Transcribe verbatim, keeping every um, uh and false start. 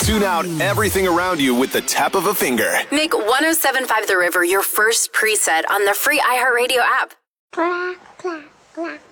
Tune out everything around you with the tap of a finger. Make one oh seven point five The River your first preset on the free iHeartRadio app. Clack, clack, clack.